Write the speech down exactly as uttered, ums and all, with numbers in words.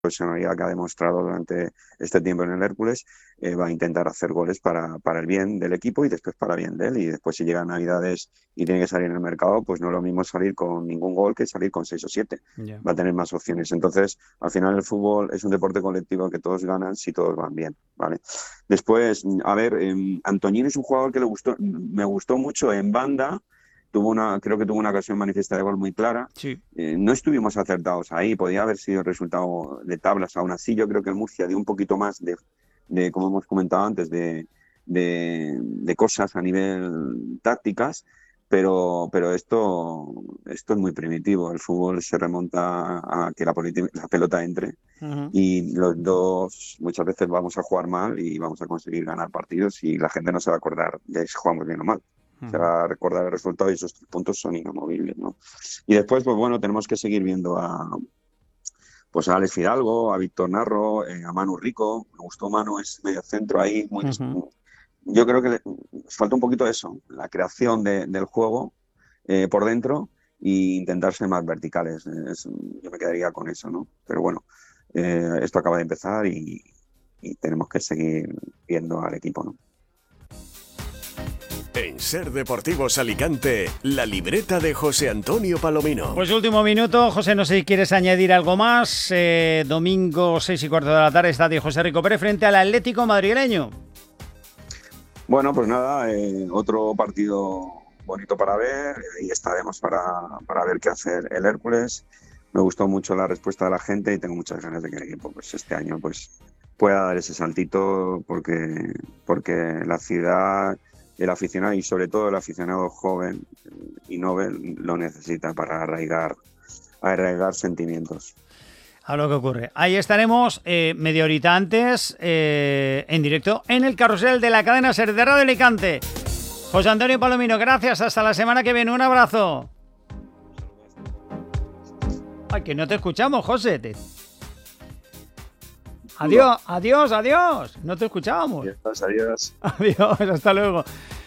profesionalidad que ha demostrado durante este tiempo en el Hércules, eh, va a intentar hacer goles para, para el bien del equipo y después para el bien de él. Y después si llegan Navidades y tiene que salir en el mercado, pues no es lo mismo salir con ningún gol que salir con seis o siete. Ya. Va a tener más opciones. Entonces, al final el fútbol es un deporte colectivo que todos ganan si todos van bien, ¿vale? Después, a ver, eh, Antoñín es un jugador que le gustó, me gustó mucho en banda. Tuvo una, creo que tuvo una ocasión manifiesta de gol muy clara. Sí. Eh, no estuvimos acertados ahí, podía haber sido el resultado de tablas. Aún así, yo creo que el Murcia dio un poquito más de, de como hemos comentado antes, de, de, de cosas a nivel tácticas, pero, pero esto, esto es muy primitivo. El fútbol se remonta a que la, la pelota entre Uh-huh. y los dos muchas veces vamos a jugar mal y vamos a conseguir ganar partidos y la gente no se va a acordar de si jugamos bien o mal. Se va a recordar el resultado y esos tres puntos son inamovibles, ¿no? Y después, pues bueno, tenemos que seguir viendo a, pues a Alex Fidalgo, a Víctor Narro, eh, a Manu Rico. Me gustó Manu, es medio centro ahí. Muy, Uh-huh. yo creo que le, falta un poquito eso, la creación de, del juego eh, por dentro e intentar ser más verticales. Es, yo me quedaría con eso, ¿no? Pero bueno, eh, esto acaba de empezar y, y tenemos que seguir viendo al equipo, ¿no? En Ser Deportivos Alicante, la libreta de José Antonio Palomino. Pues último minuto, José, no sé si quieres añadir algo más. Eh, domingo seis y cuarto de la tarde, estadio José Rico Pérez frente al Atlético madrileño. Bueno, pues nada, eh, otro partido bonito para ver y estaremos para, para ver qué hacer el Hércules. Me gustó mucho la respuesta de la gente y tengo muchas ganas de que el equipo pues, este año pues, pueda dar ese saltito porque, porque la ciudad, el aficionado y sobre todo el aficionado joven y novel lo necesita para arraigar, arraigar sentimientos. A lo que ocurre. Ahí estaremos eh, media horita antes, eh, en directo, en el carrusel de la cadena Ser de Radio Alicante. José Antonio Palomino, gracias. Hasta la semana que viene. Un abrazo. Ay, que no te escuchamos, José. Te... Adiós, adiós, adiós. No te escuchábamos. Adiós, adiós. Adiós, hasta luego.